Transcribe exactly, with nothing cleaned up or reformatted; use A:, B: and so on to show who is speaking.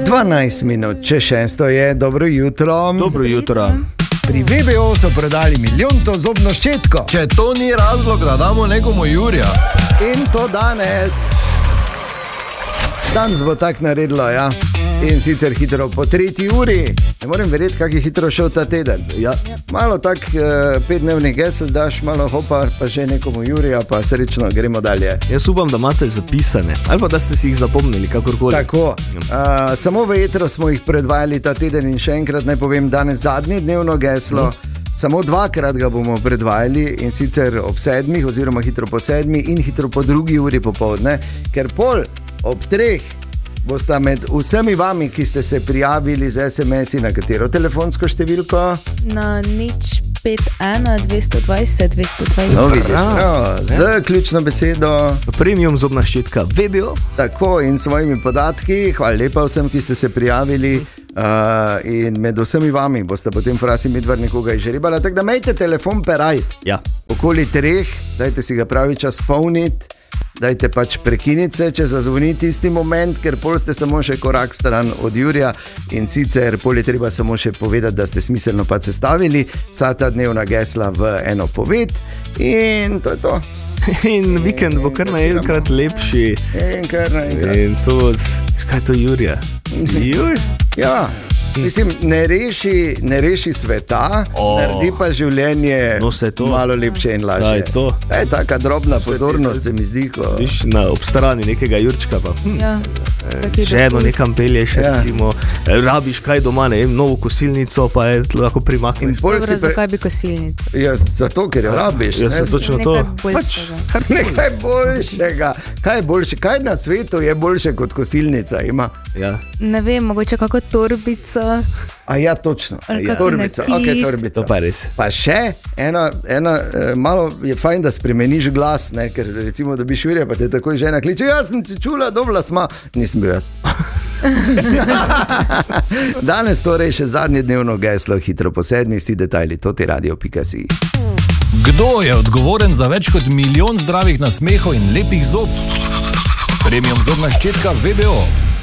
A: dvanajst minut, če šesto je, dobro jutro.
B: Dobro jutro.
A: Pri V B O so prodali milijonto zobno ščetko.
C: Če to ni razlog, da damo nekomu Jurija.
A: In to danes. Danes bo tak naredilo, ja. In sicer hitro po tretji uri. Ne morem verjeti, kak je hitro šel ta teden.
B: Ja.
A: Malo tak uh, petdnevni gesel daš, malo hopa, pa že nekomu Jurija, pa srečno, gremo dalje.
B: Jaz upam, da imate zapisane, ali pa da ste si jih zapomnili, kakorkoli.
A: Tako, uh, samo v etru smo jih predvajali ta teden in še enkrat naj povem, danes zadnje dnevno geslo. Mm. Samo dvakrat ga bomo predvajali in sicer ob sedmih oziroma hitro po sedmi in hitro po drugi uri popoldne, ker pol ob treh bosta med vsemi vami, ki ste se prijavili z es em esi na katero telefonsko številko?
D: Na nič pet ena dvesto dvajset dvesto dvajset.
A: No, vidiš, no, z ključno besedo
B: Premium zobna ščetka V B O.
A: Tako in svojimi podatki. Hvala lepa vsem, ki ste se prijavili. Uh, in med vsemi vami boste potem frasi midvar nekoga izžrebala. Tako da imejte telefon peraj.
B: Ja.
A: Okoli treh, dajte si ga pravi čas polniti. Dajte pač prekiniti se, če zazvoni tisti moment, ker pol ste samo še korak stran od Jurija in sicer pol je treba samo še povedati, da ste smiselno pa sestavili vsa ta dnevna gesla v eno poved in to je to.
B: In vikend bo kar naenkrat lepši.
A: In kar naenkrat.
B: In tudi, kaj je to Jurija? Juj?
A: Ja. Mislim, ne reši, ne reši sveta, oh. naredi pa življenje
B: no,
A: malo lepše in lažje.
B: To
A: je taka drobna pozornost, se mi zdi. Ko...
B: Viš na obstrani nekega Jurčka pa hm.
D: ja.
B: ženo nekam pelješ, ja. recimo, rabiš kaj doma, ne vem, novo kosilnico, pa je lahko primakneš.
D: Dobro,
A: pre...
D: zakaj bi kosilnico?
A: Ja, zato, ker jo rabiš.
B: Ja, točno to.
A: Pač, nekaj boljšega. Kaj je boljše? Kaj na svetu je boljše kot kosilnica ima?
B: Ja.
D: Ne vem, mogoče kako torbico.
A: A ja, točno. Ja. Torbica, ok, torbica.
B: To pa res.
A: Pa še, ena, ena, malo je fajn, da spremeniš glas, ne? Ker recimo dobiš Jurija, pa te takoj žena kliče, jaz sem te čula, dobila sma. Nisem bil jaz. Danes torej še zadnje dnevno geslo, hitro po sedmi, vsi detajli, totiradio pika si.
E: Kdo je odgovoren za več kot milijon zdravih nasmehov in lepih zob? Premium zobna ščetka V B O.